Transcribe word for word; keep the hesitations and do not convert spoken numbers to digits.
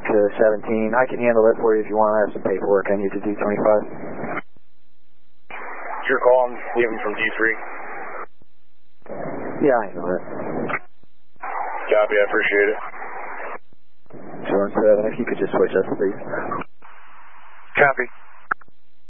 to seventeen. I can handle it for you if you want. I have some paperwork I need to do, twenty-five. Your call, I'm leaving from D three. Yeah, I know that. Copy, I appreciate it. two one seven, if you could just switch us, please. Copy.